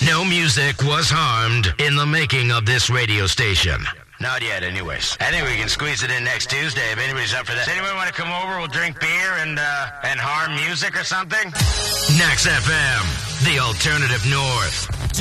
No music was harmed in the making of this radio station. Not yet, anyways. I think we can squeeze it in next Tuesday if anybody's up for that. Does anyone want to come over? We'll drink beer and harm music or something? Nax FM, the alternative north.